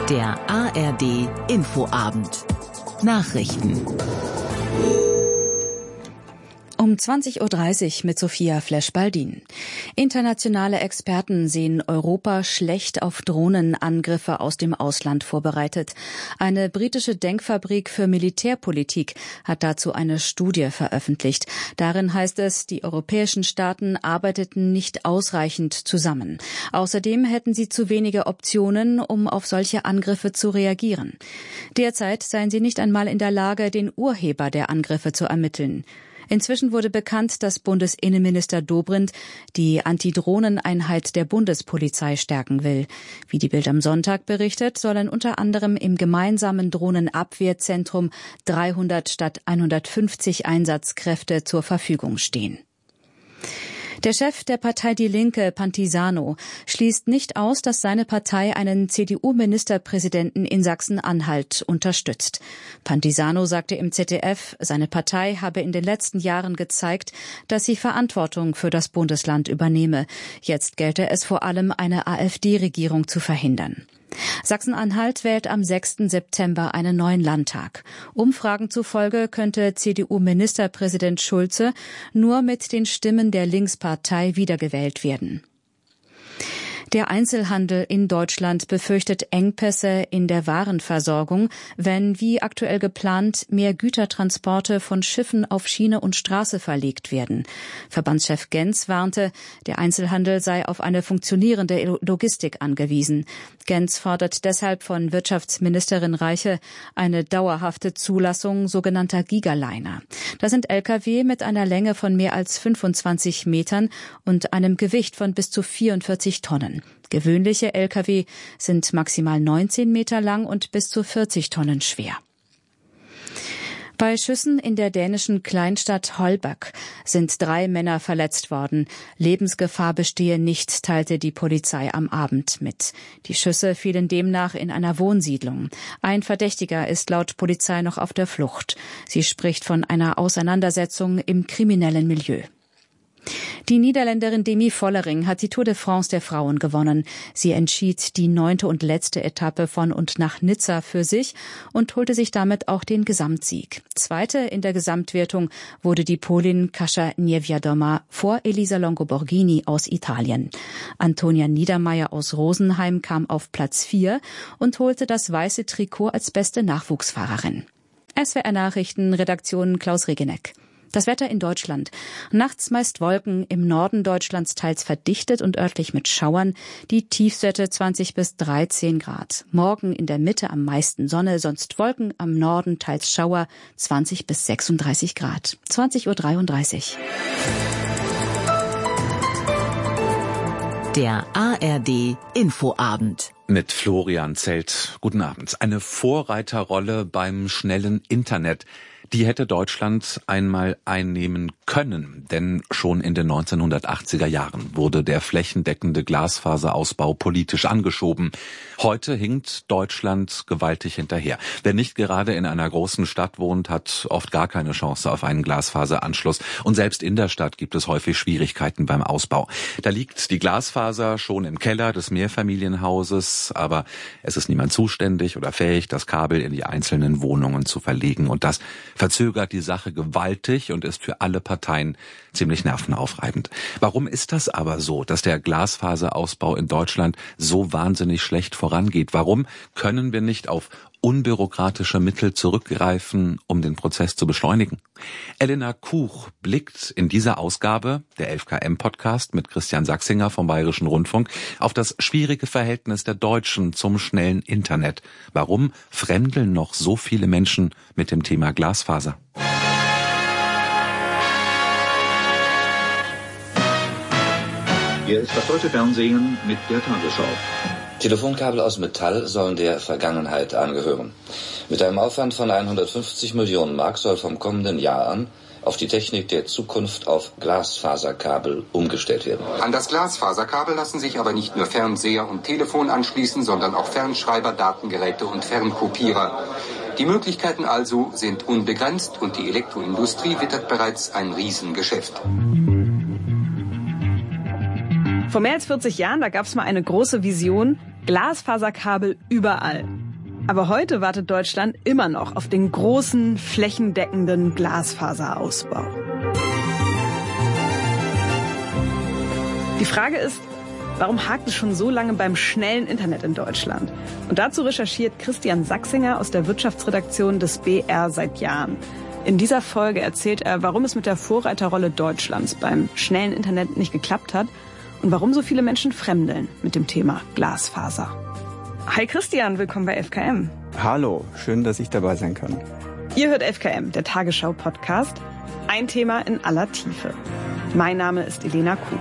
Der ARD Infoabend. Nachrichten. Um 20.30 Uhr mit Sophia Flesch-Baldin. Internationale Experten sehen Europa schlecht auf Drohnenangriffe aus dem Ausland vorbereitet. Eine britische Denkfabrik für Militärpolitik hat dazu eine Studie veröffentlicht. Darin heißt es, die europäischen Staaten arbeiteten nicht ausreichend zusammen. Außerdem hätten sie zu wenige Optionen, um auf solche Angriffe zu reagieren. Derzeit seien sie nicht einmal in der Lage, den Urheber der Angriffe zu ermitteln. Inzwischen wurde bekannt, dass Bundesinnenminister Dobrindt die Antidrohneneinheit der Bundespolizei stärken will. Wie die Bild am Sonntag berichtet, sollen unter anderem im gemeinsamen Drohnenabwehrzentrum 300 statt 150 Einsatzkräfte zur Verfügung stehen. Der Chef der Partei Die Linke, Pantisano, schließt nicht aus, dass seine Partei einen CDU-Ministerpräsidenten in Sachsen-Anhalt unterstützt. Pantisano sagte im ZDF, seine Partei habe in den letzten Jahren gezeigt, dass sie Verantwortung für das Bundesland übernehme. Jetzt gelte es vor allem, eine AfD-Regierung zu verhindern. Sachsen-Anhalt wählt am 6. September einen neuen Landtag. Umfragen zufolge könnte CDU-Ministerpräsident Schulze nur mit den Stimmen der Linkspartei wiedergewählt werden. Der Einzelhandel in Deutschland befürchtet Engpässe in der Warenversorgung, wenn, wie aktuell geplant, mehr Gütertransporte von Schiffen auf Schiene und Straße verlegt werden. Verbandschef Genz warnte, der Einzelhandel sei auf eine funktionierende Logistik angewiesen. Genz fordert deshalb von Wirtschaftsministerin Reiche eine dauerhafte Zulassung sogenannter Gigaliner. Das sind Lkw mit einer Länge von mehr als 25 Metern und einem Gewicht von bis zu 44 Tonnen. Gewöhnliche Lkw sind maximal 19 Meter lang und bis zu 40 Tonnen schwer. Bei Schüssen in der dänischen Kleinstadt Holbæk sind 3 Männer verletzt worden. Lebensgefahr bestehe nicht, teilte die Polizei am Abend mit. Die Schüsse fielen demnach in einer Wohnsiedlung. Ein Verdächtiger ist laut Polizei noch auf der Flucht. Sie spricht von einer Auseinandersetzung im kriminellen Milieu. Die Niederländerin Demi Vollering hat die Tour de France der Frauen gewonnen. Sie entschied die 9. und letzte Etappe von und nach Nizza für sich und holte sich damit auch den Gesamtsieg. Zweite in der Gesamtwertung wurde die Polin Kasia Niewiadoma vor Elisa Longo-Borghini aus Italien. Antonia Niedermeier aus Rosenheim kam auf Platz 4 und holte das weiße Trikot als beste Nachwuchsfahrerin. SWR Nachrichten, Redaktion Klaus Regeneck. Das Wetter in Deutschland. Nachts meist Wolken, im Norden Deutschlands teils verdichtet und örtlich mit Schauern. Die Tiefstwerte 20 bis 13 Grad. Morgen in der Mitte am meisten Sonne, sonst Wolken, am Norden teils Schauer, 20 bis 36 Grad. 20.33 Uhr. Der ARD Infoabend. Mit Florian Zelt. Guten Abend. Eine Vorreiterrolle beim schnellen Internet. Die hätte Deutschland einmal einnehmen können, denn schon in den 1980er Jahren wurde der flächendeckende Glasfaserausbau politisch angeschoben. Heute hinkt Deutschland gewaltig hinterher. Wer nicht gerade in einer großen Stadt wohnt, hat oft gar keine Chance auf einen Glasfaseranschluss. Und selbst in der Stadt gibt es häufig Schwierigkeiten beim Ausbau. Da liegt die Glasfaser schon im Keller des Mehrfamilienhauses, aber es ist niemand zuständig oder fähig, das Kabel in die einzelnen Wohnungen zu verlegen. Und das verzögert die Sache gewaltig und ist für alle Parteien ziemlich nervenaufreibend. Warum ist das aber so, dass der Glasfaserausbau in Deutschland so wahnsinnig schlecht vorangeht? Warum können wir nicht auf unbürokratische Mittel zurückgreifen, um den Prozess zu beschleunigen? Elena Kuch blickt in dieser Ausgabe, der 11KM-Podcast mit Christian Sachsinger vom Bayerischen Rundfunk, auf das schwierige Verhältnis der Deutschen zum schnellen Internet. Warum fremdeln noch so viele Menschen mit dem Thema Glasfaser? Hier ist das deutsche Fernsehen mit der Tagesschau. Telefonkabel aus Metall sollen der Vergangenheit angehören. Mit einem Aufwand von 150 Millionen Mark soll vom kommenden Jahr an auf die Technik der Zukunft auf Glasfaserkabel umgestellt werden. An das Glasfaserkabel lassen sich aber nicht nur Fernseher und Telefon anschließen, sondern auch Fernschreiber, Datengeräte und Fernkopierer. Die Möglichkeiten also sind unbegrenzt und die Elektroindustrie wittert bereits ein Riesengeschäft. Vor mehr als 40 Jahren, da gab es mal eine große Vision, Glasfaserkabel überall. Aber heute wartet Deutschland immer noch auf den großen, flächendeckenden Glasfaserausbau. Die Frage ist, warum hakt es schon so lange beim schnellen Internet in Deutschland? Und dazu recherchiert Christian Sachsinger aus der Wirtschaftsredaktion des BR seit Jahren. In dieser Folge erzählt er, warum es mit der Vorreiterrolle Deutschlands beim schnellen Internet nicht geklappt hat und warum so viele Menschen fremdeln mit dem Thema Glasfaser. Hi Christian, willkommen bei FKM. Hallo, schön, dass ich dabei sein kann. Ihr hört FKM, der Tagesschau-Podcast. Ein Thema in aller Tiefe. Mein Name ist Elena Kuh.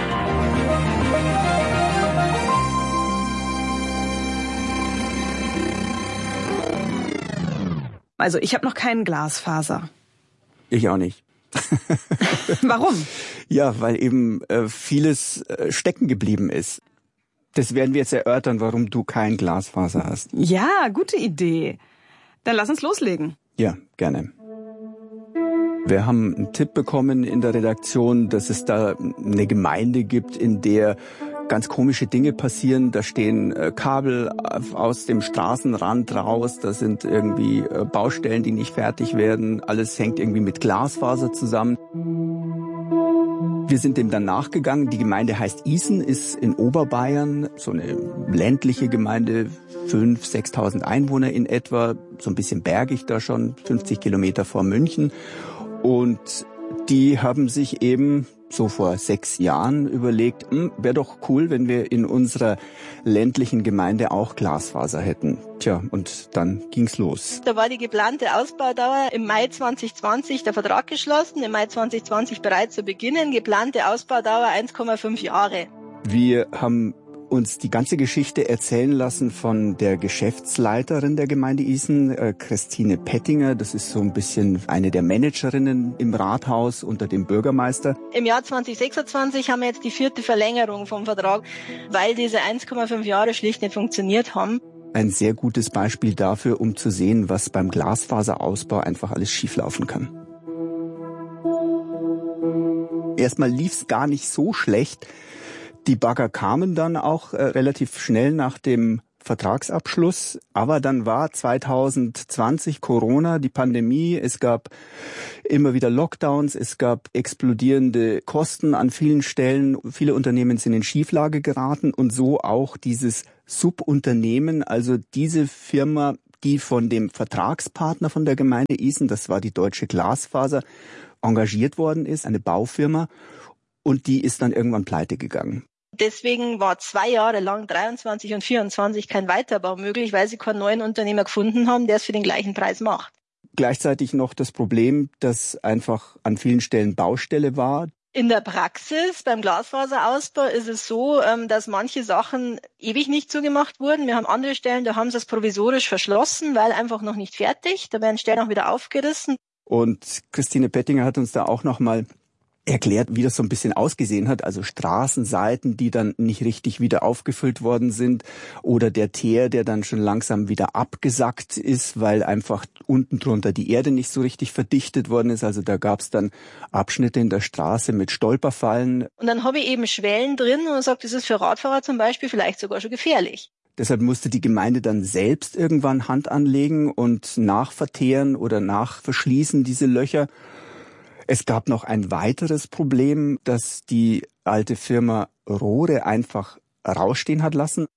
Also ich habe noch keinen Glasfaser. Ich auch nicht. Warum? Ja, weil eben vieles stecken geblieben ist. Das werden wir jetzt erörtern, warum du kein Glasfaser hast. Ja, gute Idee. Dann lass uns loslegen. Ja, gerne. Wir haben einen Tipp bekommen in der Redaktion, dass es da eine Gemeinde gibt, in der ganz komische Dinge passieren. Da stehen Kabel aus dem Straßenrand raus, da sind irgendwie Baustellen, die nicht fertig werden. Alles hängt irgendwie mit Glasfaser zusammen. Wir sind dem dann nachgegangen. Die Gemeinde heißt Isen, ist in Oberbayern, so eine ländliche Gemeinde, 5.000, 6.000 Einwohner in etwa, so ein bisschen bergig da schon, 50 Kilometer vor München. Und die haben sich eben so vor 6 Jahren überlegt, wäre doch cool, wenn wir in unserer ländlichen Gemeinde auch Glasfaser hätten. Tja, und dann ging's los. Da war die geplante Ausbaudauer im Mai 2020 der Vertrag geschlossen, im Mai 2020 bereit zu beginnen, geplante Ausbaudauer 1,5 Jahre. Wir haben uns die ganze Geschichte erzählen lassen von der Geschäftsleiterin der Gemeinde Isen, Christine Pettinger. Das ist so ein bisschen eine der Managerinnen im Rathaus unter dem Bürgermeister. Im Jahr 2026 haben wir jetzt die 4. Verlängerung vom Vertrag, weil diese 1,5 Jahre schlicht nicht funktioniert haben. Ein sehr gutes Beispiel dafür, um zu sehen, was beim Glasfaserausbau einfach alles schieflaufen kann. Erstmal lief's gar nicht so schlecht. Die Bagger kamen dann auch relativ schnell nach dem Vertragsabschluss. Aber dann war 2020 Corona, die Pandemie. Es gab immer wieder Lockdowns. Es gab explodierende Kosten an vielen Stellen. Viele Unternehmen sind in Schieflage geraten und so auch dieses Subunternehmen, also diese Firma, die von dem Vertragspartner von der Gemeinde Isen, das war die Deutsche Glasfaser, engagiert worden ist, eine Baufirma. Und die ist dann irgendwann pleite gegangen. Deswegen war 2 Jahre lang, 23 und 24, kein Weiterbau möglich, weil sie keinen neuen Unternehmer gefunden haben, der es für den gleichen Preis macht. Gleichzeitig noch das Problem, dass einfach an vielen Stellen Baustelle war. In der Praxis beim Glasfaserausbau ist es so, dass manche Sachen ewig nicht zugemacht wurden. Wir haben andere Stellen, da haben sie es provisorisch verschlossen, weil einfach noch nicht fertig. Da werden Stellen auch wieder aufgerissen. Und Christine Pettinger hat uns da auch nochmal erklärt, wie das so ein bisschen ausgesehen hat. Also Straßenseiten, die dann nicht richtig wieder aufgefüllt worden sind, oder der Teer, der dann schon langsam wieder abgesackt ist, weil einfach unten drunter die Erde nicht so richtig verdichtet worden ist. Also da gab es dann Abschnitte in der Straße mit Stolperfallen. Und dann habe ich eben Schwellen drin und sagt, das ist für Radfahrer zum Beispiel vielleicht sogar schon gefährlich. Deshalb musste die Gemeinde dann selbst irgendwann Hand anlegen und nachverteeren oder nachverschließen diese Löcher. Es gab noch ein weiteres Problem, dass die alte Firma Rohre einfach rausstehen hat lassen.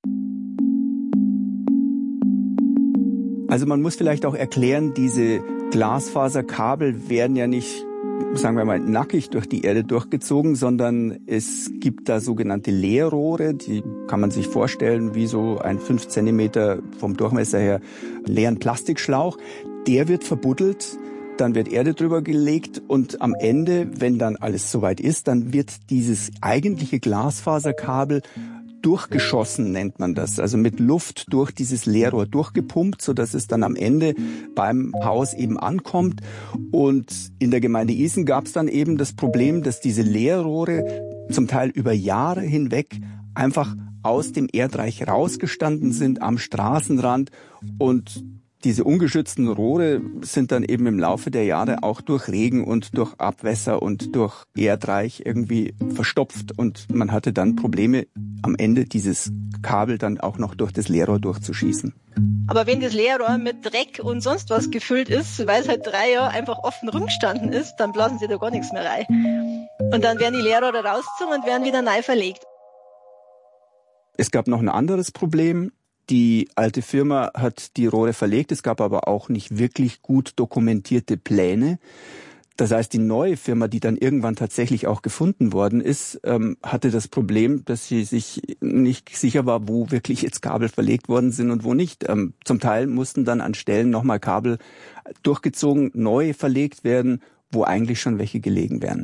Also man muss vielleicht auch erklären, diese Glasfaserkabel werden ja nicht, sagen wir mal, nackig durch die Erde durchgezogen, sondern es gibt da sogenannte Leerrohre, die kann man sich vorstellen wie so ein 5 Zentimeter vom Durchmesser her leeren Plastikschlauch. Der wird verbuddelt. Dann wird Erde drüber gelegt und am Ende, wenn dann alles soweit ist, dann wird dieses eigentliche Glasfaserkabel durchgeschossen, nennt man das. Also mit Luft durch dieses Leerrohr durchgepumpt, sodass es dann am Ende beim Haus eben ankommt. Und in der Gemeinde Isen gab es dann eben das Problem, dass diese Leerrohre zum Teil über Jahre hinweg einfach aus dem Erdreich rausgestanden sind am Straßenrand und Diese ungeschützten Rohre sind dann eben im Laufe der Jahre auch durch Regen und durch Abwässer und durch Erdreich irgendwie verstopft und man hatte dann Probleme, am Ende dieses Kabel dann auch noch durch das Leerrohr durchzuschießen. Aber wenn das Leerrohr mit Dreck und sonst was gefüllt ist, weil es halt 3 Jahre einfach offen rumgestanden ist, dann blasen sie da gar nichts mehr rein. Und dann werden die Leerrohre rausgezogen und werden wieder neu verlegt. Es gab noch ein anderes Problem. Die alte Firma hat die Rohre verlegt, es gab aber auch nicht wirklich gut dokumentierte Pläne. Das heißt, die neue Firma, die dann irgendwann tatsächlich auch gefunden worden ist, hatte das Problem, dass sie sich nicht sicher war, wo wirklich jetzt Kabel verlegt worden sind und wo nicht. Zum Teil mussten dann an Stellen nochmal Kabel durchgezogen, neu verlegt werden, wo eigentlich schon welche gelegen wären.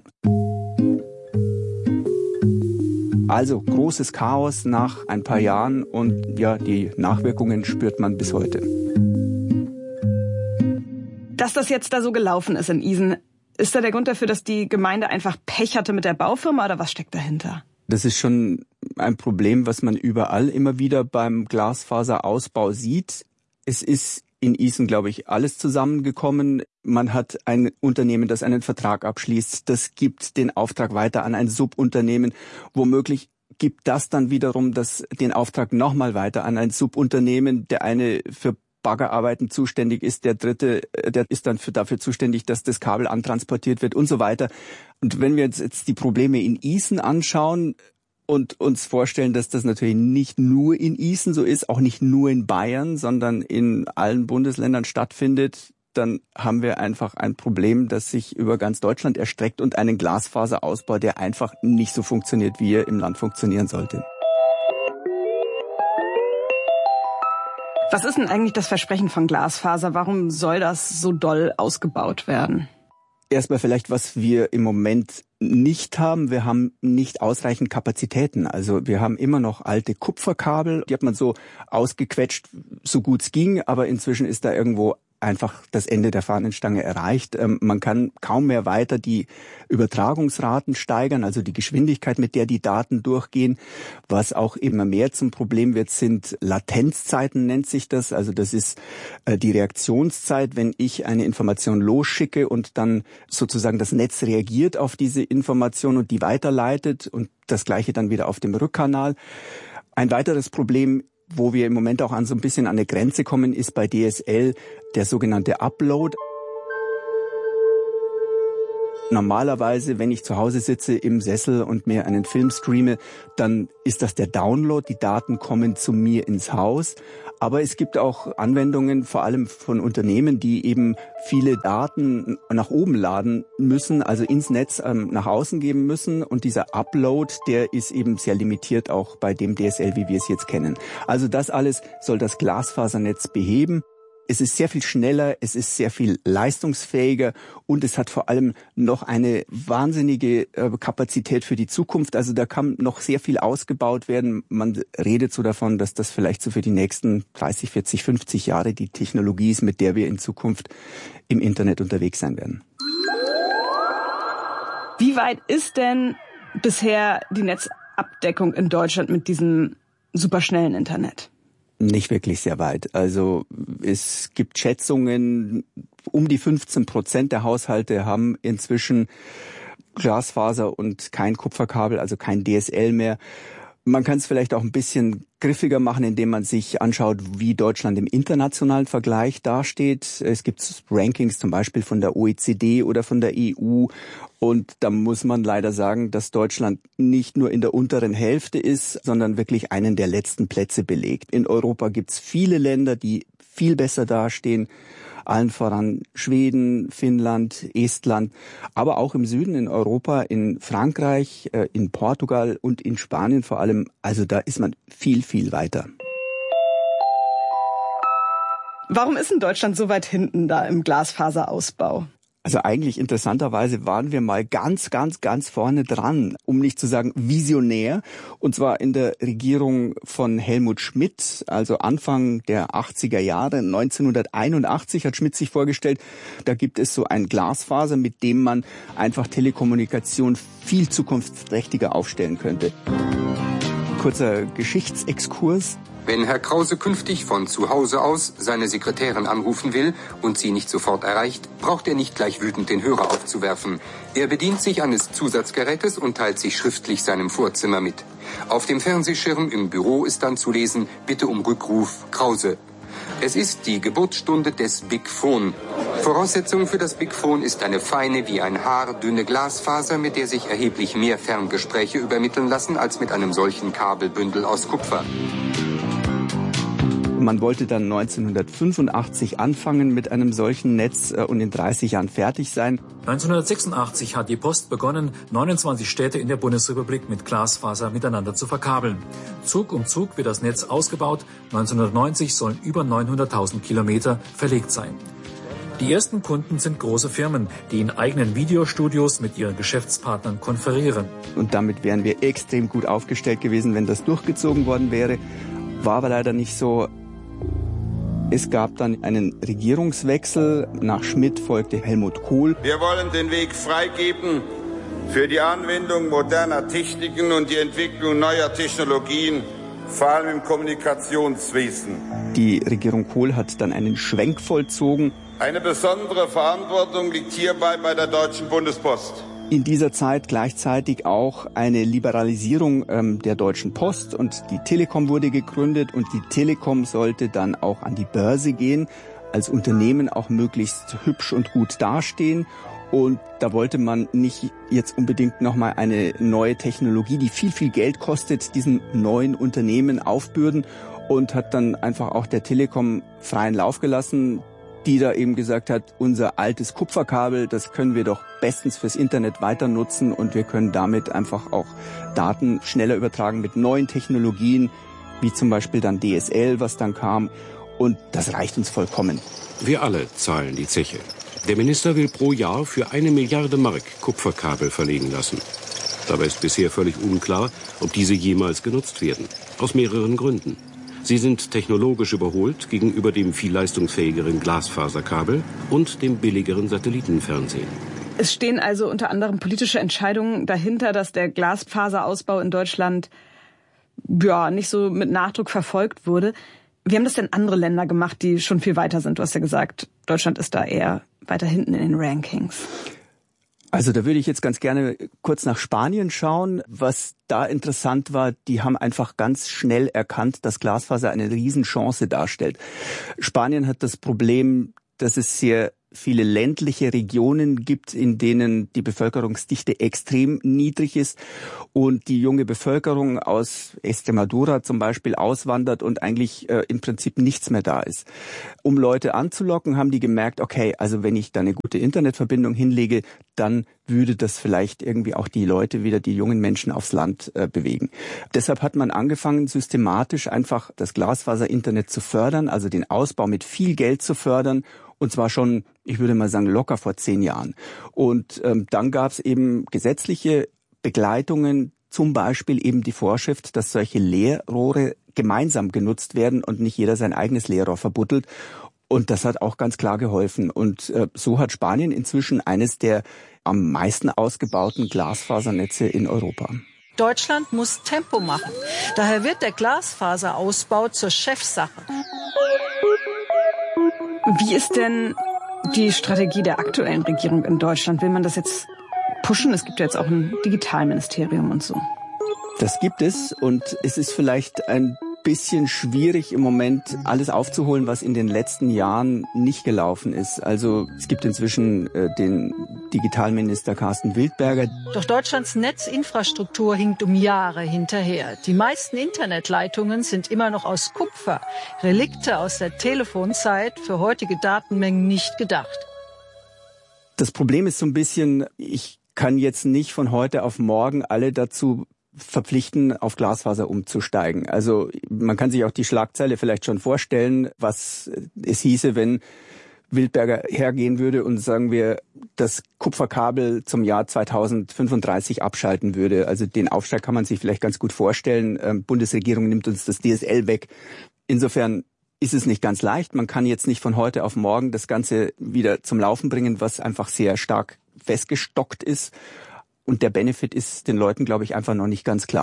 Also großes Chaos nach ein paar Jahren und ja, die Nachwirkungen spürt man bis heute. Dass das jetzt da so gelaufen ist in Isen, ist da der Grund dafür, dass die Gemeinde einfach Pech hatte mit der Baufirma oder was steckt dahinter? Das ist schon ein Problem, was man überall immer wieder beim Glasfaserausbau sieht. Es ist in Isen, glaube ich, alles zusammengekommen. Man hat ein Unternehmen, das einen Vertrag abschließt. Das gibt den Auftrag weiter an ein Subunternehmen. Womöglich gibt das dann wiederum den Auftrag nochmal weiter an ein Subunternehmen. Der eine für Baggerarbeiten zuständig ist, der dritte, der ist dann dafür zuständig, dass das Kabel antransportiert wird und so weiter. Und wenn wir uns jetzt die Probleme in Isen anschauen, und uns vorstellen, dass das natürlich nicht nur in Isen so ist, auch nicht nur in Bayern, sondern in allen Bundesländern stattfindet, dann haben wir einfach ein Problem, das sich über ganz Deutschland erstreckt und einen Glasfaserausbau, der einfach nicht so funktioniert, wie er im Land funktionieren sollte. Was ist denn eigentlich das Versprechen von Glasfaser? Warum soll das so doll ausgebaut werden? Erstmal vielleicht, was wir im Moment nicht haben. Wir haben nicht ausreichend Kapazitäten. Also wir haben immer noch alte Kupferkabel. Die hat man so ausgequetscht, so gut es ging. Aber inzwischen ist da irgendwo einfach das Ende der Fahnenstange erreicht. Man kann kaum mehr weiter die Übertragungsraten steigern, also die Geschwindigkeit, mit der die Daten durchgehen. Was auch immer mehr zum Problem wird, sind Latenzzeiten, nennt sich das. Also das ist die Reaktionszeit, wenn ich eine Information losschicke und dann sozusagen das Netz reagiert auf diese Information und die weiterleitet und das Gleiche dann wieder auf dem Rückkanal. Ein weiteres Problem, wo wir im Moment auch so ein bisschen an eine Grenze kommen, ist bei DSL der sogenannte Upload. Normalerweise, wenn ich zu Hause sitze im Sessel und mir einen Film streame, dann ist das der Download. Die Daten kommen zu mir ins Haus. Aber es gibt auch Anwendungen, vor allem von Unternehmen, die eben viele Daten nach oben laden müssen, also ins Netz nach außen geben müssen. Und dieser Upload, der ist eben sehr limitiert auch bei dem DSL, wie wir es jetzt kennen. Also das alles soll das Glasfasernetz beheben. Es ist sehr viel schneller, es ist sehr viel leistungsfähiger und es hat vor allem noch eine wahnsinnige Kapazität für die Zukunft. Also da kann noch sehr viel ausgebaut werden. Man redet so davon, dass das vielleicht so für die nächsten 30, 40, 50 Jahre die Technologie ist, mit der wir in Zukunft im Internet unterwegs sein werden. Wie weit ist denn bisher die Netzabdeckung in Deutschland mit diesem superschnellen Internet? Nicht wirklich sehr weit. Also es gibt Schätzungen, um die 15% der Haushalte haben inzwischen Glasfaser und kein Kupferkabel, also kein DSL mehr. Man kann es vielleicht auch ein bisschen griffiger machen, indem man sich anschaut, wie Deutschland im internationalen Vergleich dasteht. Es gibt Rankings zum Beispiel von der OECD oder von der EU. Und da muss man leider sagen, dass Deutschland nicht nur in der unteren Hälfte ist, sondern wirklich einen der letzten Plätze belegt. In Europa gibt es viele Länder, die viel besser dastehen. Allen voran Schweden, Finnland, Estland, aber auch im Süden in Europa, in Frankreich, in Portugal und in Spanien vor allem. Also da ist man viel, viel weiter. Warum ist denn Deutschland so weit hinten da im Glasfaserausbau? Also eigentlich interessanterweise waren wir mal ganz vorne dran, um nicht zu sagen visionär. Und zwar in der Regierung von Helmut Schmidt, also Anfang der 80er Jahre, 1981 hat Schmidt sich vorgestellt, da gibt es so ein Glasfaser, mit dem man einfach Telekommunikation viel zukunftsträchtiger aufstellen könnte. Kurzer Geschichtsexkurs. Wenn Herr Krause künftig von zu Hause aus seine Sekretärin anrufen will und sie nicht sofort erreicht, braucht er nicht gleich wütend den Hörer aufzuwerfen. Er bedient sich eines Zusatzgerätes und teilt sich schriftlich seinem Vorzimmer mit. Auf dem Fernsehschirm im Büro ist dann zu lesen: Bitte um Rückruf, Krause. Es ist die Geburtsstunde des Big Phone. Voraussetzung für das Big Phone ist eine feine, wie ein Haar dünne Glasfaser, mit der sich erheblich mehr Ferngespräche übermitteln lassen als mit einem solchen Kabelbündel aus Kupfer. Man wollte dann 1985 anfangen mit einem solchen Netz und in 30 Jahren fertig sein. 1986 hat die Post begonnen, 29 Städte in der Bundesrepublik mit Glasfaser miteinander zu verkabeln. Zug um Zug wird das Netz ausgebaut. 1990 sollen über 900.000 Kilometer verlegt sein. Die ersten Kunden sind große Firmen, die in eigenen Videostudios mit ihren Geschäftspartnern konferieren. Und damit wären wir extrem gut aufgestellt gewesen, wenn das durchgezogen worden wäre. War aber leider nicht so. Es gab dann einen Regierungswechsel. Nach Schmidt folgte Helmut Kohl. Wir wollen den Weg freigeben für die Anwendung moderner Techniken und die Entwicklung neuer Technologien, vor allem im Kommunikationswesen. Die Regierung Kohl hat dann einen Schwenk vollzogen. Eine besondere Verantwortung liegt hierbei bei der Deutschen Bundespost. In dieser Zeit gleichzeitig auch eine Liberalisierung der Deutschen Post und die Telekom wurde gegründet und die Telekom sollte dann auch an die Börse gehen, als Unternehmen auch möglichst hübsch und gut dastehen. Und da wollte man nicht jetzt unbedingt nochmal eine neue Technologie, die viel, viel Geld kostet, diesen neuen Unternehmen aufbürden und hat dann einfach auch der Telekom freien Lauf gelassen, die da eben gesagt hat, unser altes Kupferkabel, das können wir doch bestens fürs Internet weiter nutzen und wir können damit einfach auch Daten schneller übertragen mit neuen Technologien, wie zum Beispiel dann DSL, was dann kam. Und das reicht uns vollkommen. Wir alle zahlen die Zeche. Der Minister will pro Jahr für 1 Milliarde Mark Kupferkabel verlegen lassen. Dabei ist bisher völlig unklar, ob diese jemals genutzt werden. Aus mehreren Gründen. Sie sind technologisch überholt gegenüber dem viel leistungsfähigeren Glasfaserkabel und dem billigeren Satellitenfernsehen. Es stehen also unter anderem politische Entscheidungen dahinter, dass der Glasfaserausbau in Deutschland nicht so mit Nachdruck verfolgt wurde. Wie haben das denn andere Länder gemacht, die schon viel weiter sind? Du hast ja gesagt, Deutschland ist da eher weiter hinten in den Rankings. Also da würde ich jetzt ganz gerne kurz nach Spanien schauen. Was da interessant war, die haben einfach ganz schnell erkannt, dass Glasfaser eine Riesenchance darstellt. Spanien hat das Problem, dass es sehr viele ländliche Regionen gibt, in denen die Bevölkerungsdichte extrem niedrig ist und die junge Bevölkerung aus Extremadura zum Beispiel auswandert und eigentlich im Prinzip nichts mehr da ist. Um Leute anzulocken, haben die gemerkt, okay, also wenn ich da eine gute Internetverbindung hinlege, dann würde das vielleicht irgendwie auch die Leute wieder, die jungen Menschen aufs Land bewegen. Deshalb hat man angefangen, systematisch einfach das Glasfaser-Internet zu fördern, also den Ausbau mit viel Geld zu fördern. Und zwar schon, ich würde mal sagen, locker vor 10 Jahren. Und dann gab es eben gesetzliche Begleitungen, zum Beispiel eben die Vorschrift, dass solche Leerrohre gemeinsam genutzt werden und nicht jeder sein eigenes Leerrohr verbuddelt. Und das hat auch ganz klar geholfen. Und so hat Spanien inzwischen eines der am meisten ausgebauten Glasfasernetze in Europa. Deutschland muss Tempo machen. Daher wird der Glasfaserausbau zur Chefsache. Wie ist denn die Strategie der aktuellen Regierung in Deutschland? Will man das jetzt pushen? Es gibt ja jetzt auch ein Digitalministerium und so. Das gibt es und es ist vielleicht ein bisschen schwierig im Moment alles aufzuholen, was in den letzten Jahren nicht gelaufen ist. Also es gibt inzwischen den Digitalminister Carsten Wildberger. Doch Deutschlands Netzinfrastruktur hinkt um Jahre hinterher. Die meisten Internetleitungen sind immer noch aus Kupfer. Relikte aus der Telefonzeit, für heutige Datenmengen nicht gedacht. Das Problem ist so ein bisschen, ich kann jetzt nicht von heute auf morgen alle dazu verpflichten, auf Glasfaser umzusteigen. Also man kann sich auch die Schlagzeile vielleicht schon vorstellen, was es hieße, wenn Wildberger hergehen würde und sagen wir, das Kupferkabel zum Jahr 2035 abschalten würde. Also den Aufstieg kann man sich vielleicht ganz gut vorstellen. Bundesregierung nimmt uns das DSL weg. Insofern ist es nicht ganz leicht. Man kann jetzt nicht von heute auf morgen das Ganze wieder zum Laufen bringen, was einfach sehr stark festgestockt ist. Und der Benefit ist den Leuten, glaube ich, einfach noch nicht ganz klar.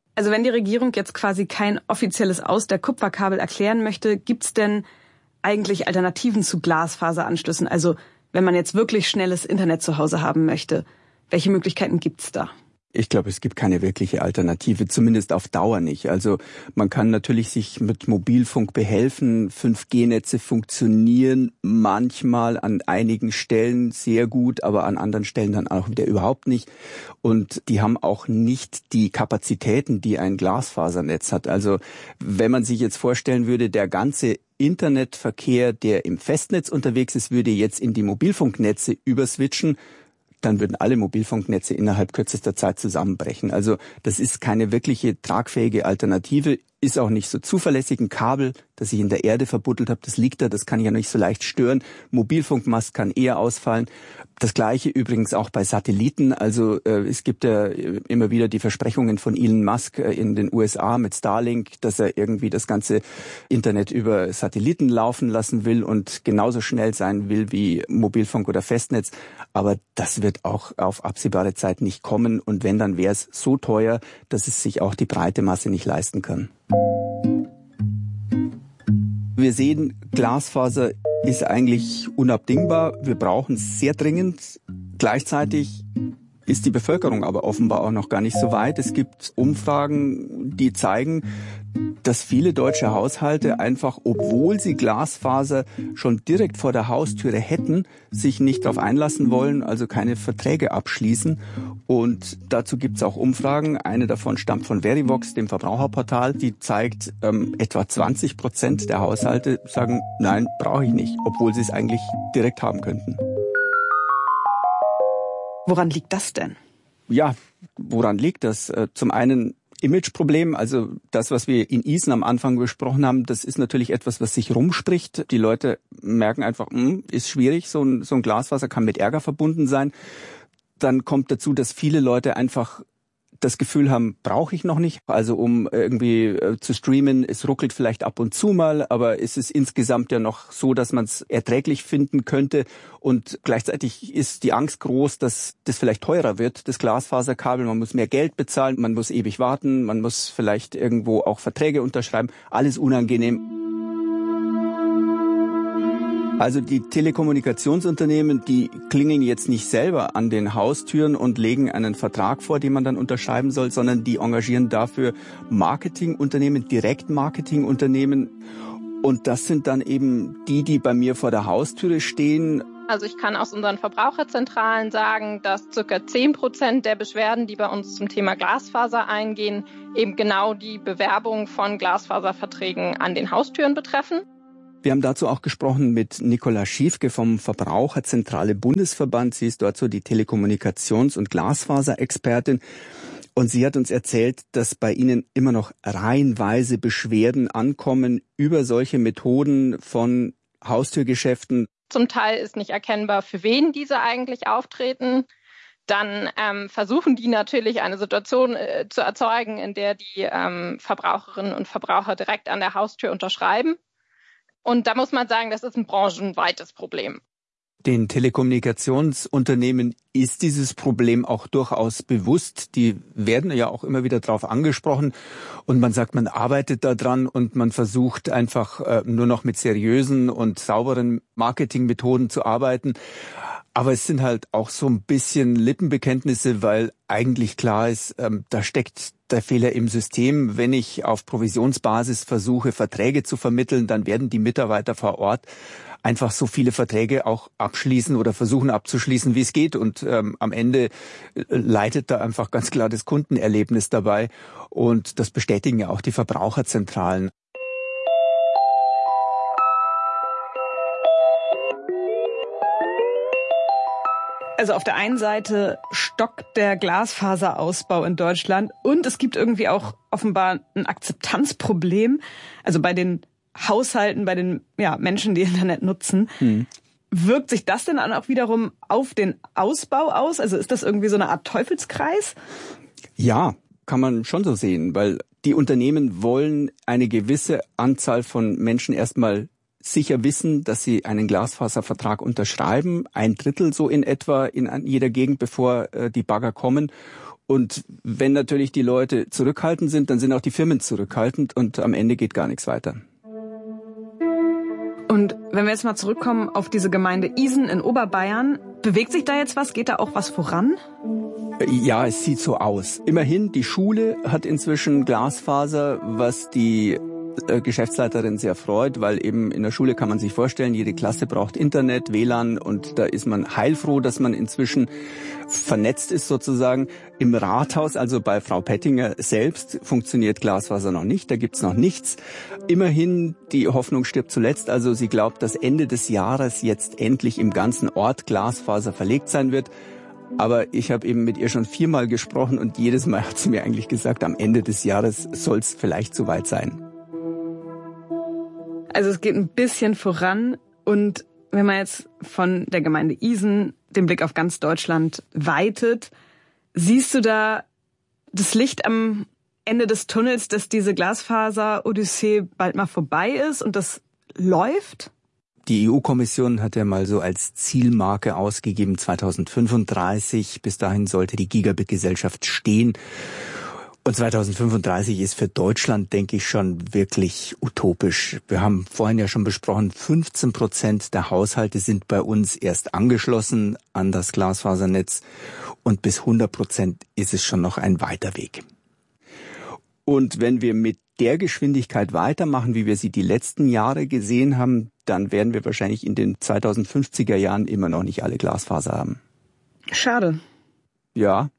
Also wenn die Regierung jetzt quasi kein offizielles Aus der Kupferkabel erklären möchte, gibt's denn eigentlich Alternativen zu Glasfaseranschlüssen? Also wenn man jetzt wirklich schnelles Internet zu Hause haben möchte, welche Möglichkeiten gibt's da? Ich glaube, es gibt keine wirkliche Alternative, zumindest auf Dauer nicht. Also man kann natürlich sich mit Mobilfunk behelfen. 5G-Netze funktionieren manchmal an einigen Stellen sehr gut, aber an anderen Stellen dann auch wieder überhaupt nicht. Und die haben auch nicht die Kapazitäten, die ein Glasfasernetz hat. Also wenn man sich jetzt vorstellen würde, der ganze Internetverkehr, der im Festnetz unterwegs ist, würde jetzt in die Mobilfunknetze überswitchen, dann würden alle Mobilfunknetze innerhalb kürzester Zeit zusammenbrechen. Also das ist keine wirkliche tragfähige Alternative, ist auch nicht so zuverlässig. Ein Kabel, das ich in der Erde verbuddelt habe, das liegt da, das kann ich ja nicht so leicht stören. Mobilfunkmast kann eher ausfallen. Das Gleiche übrigens auch bei Satelliten. Also es gibt ja immer wieder die Versprechungen von Elon Musk in den USA mit Starlink, dass er irgendwie das ganze Internet über Satelliten laufen lassen will und genauso schnell sein will wie Mobilfunk oder Festnetz. Aber das wird auch auf absehbare Zeit nicht kommen. Und wenn, dann wäre es so teuer, dass es sich auch die breite Masse nicht leisten kann. Wir sehen, Glasfaser ist eigentlich unabdingbar. Wir brauchen es sehr dringend. Gleichzeitig ist die Bevölkerung aber offenbar auch noch gar nicht so weit. Es gibt Umfragen, die zeigen, dass viele deutsche Haushalte einfach, obwohl sie Glasfaser schon direkt vor der Haustüre hätten, sich nicht darauf einlassen wollen, also keine Verträge abschließen. Und dazu gibt es auch Umfragen. Eine davon stammt von Verivox, dem Verbraucherportal. Die zeigt, etwa 20% der Haushalte sagen, nein, brauche ich nicht, obwohl sie es eigentlich direkt haben könnten. Woran liegt das denn? Ja, woran liegt das? Zum einen Imageproblem, also das, was wir in Isen am Anfang besprochen haben, das ist natürlich etwas, was sich rumspricht. Die Leute merken einfach, ist schwierig, so ein Glasfaser kann mit Ärger verbunden sein. Dann kommt dazu, dass viele Leute einfach das Gefühl haben, brauche ich noch nicht. Also um irgendwie zu streamen, es ruckelt vielleicht ab und zu mal, aber es ist insgesamt ja noch so, dass man es erträglich finden könnte. Und gleichzeitig ist die Angst groß, dass das vielleicht teurer wird, das Glasfaserkabel. Man muss mehr Geld bezahlen, man muss ewig warten, man muss vielleicht irgendwo auch Verträge unterschreiben. Alles unangenehm. Also die Telekommunikationsunternehmen, die klingeln jetzt nicht selber an den Haustüren und legen einen Vertrag vor, den man dann unterschreiben soll, sondern die engagieren dafür Marketingunternehmen, Direktmarketingunternehmen. Und das sind dann eben die bei mir vor der Haustüre stehen. Also ich kann aus unseren Verbraucherzentralen sagen, dass ca. 10% der Beschwerden, die bei uns zum Thema Glasfaser eingehen, eben genau die Bewerbung von Glasfaserverträgen an den Haustüren betreffen. Wir haben dazu auch gesprochen mit Nicola Schiefke vom Verbraucherzentrale Bundesverband. Sie ist dort so die Telekommunikations- und Glasfaserexpertin. Und sie hat uns erzählt, dass bei Ihnen immer noch reihenweise Beschwerden ankommen über solche Methoden von Haustürgeschäften. Zum Teil ist nicht erkennbar, für wen diese eigentlich auftreten. Dann versuchen die natürlich eine Situation zu erzeugen, in der die Verbraucherinnen und Verbraucher direkt an der Haustür unterschreiben. Und da muss man sagen, das ist ein branchenweites Problem. Den Telekommunikationsunternehmen ist dieses Problem auch durchaus bewusst. Die werden ja auch immer wieder darauf angesprochen. Und man sagt, man arbeitet da dran und man versucht einfach nur noch mit seriösen und sauberen Marketingmethoden zu arbeiten. Aber es sind halt auch so ein bisschen Lippenbekenntnisse, weil eigentlich klar ist, da steckt der Fehler im System. Wenn ich auf Provisionsbasis versuche, Verträge zu vermitteln, dann werden die Mitarbeiter vor Ort einfach so viele Verträge auch abschließen oder versuchen abzuschließen, wie es geht. Und am Ende leidet da einfach ganz klar das Kundenerlebnis dabei. Und das bestätigen ja auch die Verbraucherzentralen. Also auf der einen Seite stockt der Glasfaserausbau in Deutschland und es gibt irgendwie auch offenbar ein Akzeptanzproblem. Also bei den Haushalten, bei den Menschen, die Internet nutzen. Wirkt sich das denn dann auch wiederum auf den Ausbau aus? Also ist das irgendwie so eine Art Teufelskreis? Ja, kann man schon so sehen, weil die Unternehmen wollen eine gewisse Anzahl von Menschen erstmal sicher wissen, dass sie einen Glasfaservertrag unterschreiben, 1/3 so in etwa in jeder Gegend, bevor die Bagger kommen. Und wenn natürlich die Leute zurückhaltend sind, dann sind auch die Firmen zurückhaltend und am Ende geht gar nichts weiter. Und wenn wir jetzt mal zurückkommen auf diese Gemeinde Isen in Oberbayern, bewegt sich da jetzt was? Geht da auch was voran? Ja, es sieht so aus. Immerhin, die Schule hat inzwischen Glasfaser, was die Geschäftsleiterin sehr freut, weil eben in der Schule kann man sich vorstellen, jede Klasse braucht Internet, WLAN und da ist man heilfroh, dass man inzwischen vernetzt ist sozusagen. Im Rathaus, also bei Frau Pettinger selbst, funktioniert Glasfaser noch nicht, da gibt's noch nichts. Immerhin, die Hoffnung stirbt zuletzt, also sie glaubt, dass Ende des Jahres jetzt endlich im ganzen Ort Glasfaser verlegt sein wird. Aber ich habe eben mit ihr schon 4-mal gesprochen und jedes Mal hat sie mir eigentlich gesagt, am Ende des Jahres soll's vielleicht soweit sein. Also es geht ein bisschen voran und wenn man jetzt von der Gemeinde Isen den Blick auf ganz Deutschland weitet, siehst du da das Licht am Ende des Tunnels, dass diese Glasfaser-Odyssee bald mal vorbei ist und das läuft? Die EU-Kommission hat ja mal so als Zielmarke ausgegeben 2035. Bis dahin sollte die Gigabit-Gesellschaft stehen. Und 2035 ist für Deutschland, denke ich, schon wirklich utopisch. Wir haben vorhin ja schon besprochen, 15% der Haushalte sind bei uns erst angeschlossen an das Glasfasernetz und bis 100% ist es schon noch ein weiter Weg. Und wenn wir mit der Geschwindigkeit weitermachen, wie wir sie die letzten Jahre gesehen haben, dann werden wir wahrscheinlich in den 2050er Jahren immer noch nicht alle Glasfaser haben. Schade. Ja.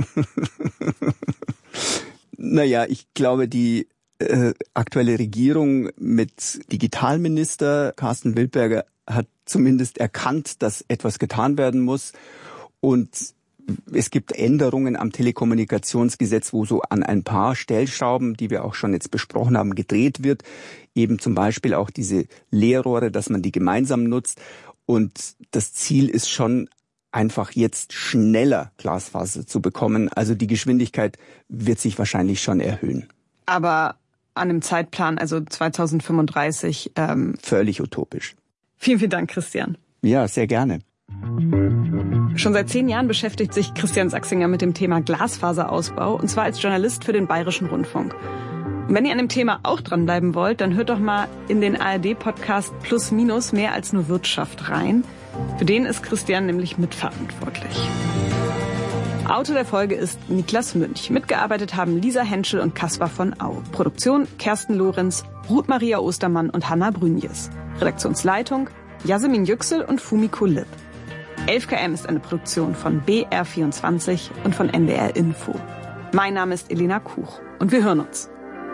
Naja, ich glaube, die aktuelle Regierung mit Digitalminister Carsten Wildberger hat zumindest erkannt, dass etwas getan werden muss. Und es gibt Änderungen am Telekommunikationsgesetz, wo so an ein paar Stellschrauben, die wir auch schon jetzt besprochen haben, gedreht wird. Eben zum Beispiel auch diese Leerrohre, dass man die gemeinsam nutzt. Und das Ziel ist schon, einfach jetzt schneller Glasfaser zu bekommen. Also die Geschwindigkeit wird sich wahrscheinlich schon erhöhen. Aber an einem Zeitplan, also 2035... Völlig utopisch. Vielen, vielen Dank, Christian. Ja, sehr gerne. Schon seit 10 Jahren beschäftigt sich Christian Sachsinger mit dem Thema Glasfaserausbau, und zwar als Journalist für den Bayerischen Rundfunk. Und wenn ihr an dem Thema auch dranbleiben wollt, dann hört doch mal in den ARD-Podcast Plus Minus mehr als nur Wirtschaft rein. Für den ist Christian nämlich mitverantwortlich. Autor der Folge ist Niklas Münch. Mitgearbeitet haben Lisa Henschel und Kaspar von Au. Produktion Kersten Lorenz, Ruth Maria Ostermann und Hanna Brünjes. Redaktionsleitung Yasemin Yüksel und Fumiko Lipp. 11KM ist eine Produktion von BR24 und von NDR Info. Mein Name ist Elena Kuch und wir hören uns.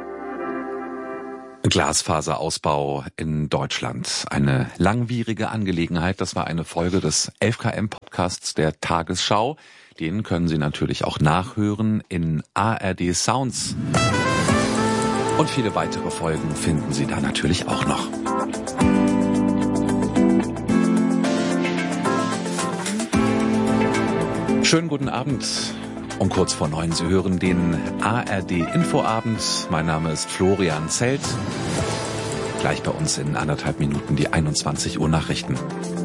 Glasfaserausbau in Deutschland. Eine langwierige Angelegenheit. Das war eine Folge des 11KM-Podcasts der Tagesschau. Den können Sie natürlich auch nachhören in ARD Sounds. Und viele weitere Folgen finden Sie da natürlich auch noch. Schönen guten Abend. Um kurz vor 9 Sie hören den ARD Infoabend. Mein Name ist Florian Zelt. Gleich bei uns in 1,5 Minuten die 21 Uhr Nachrichten.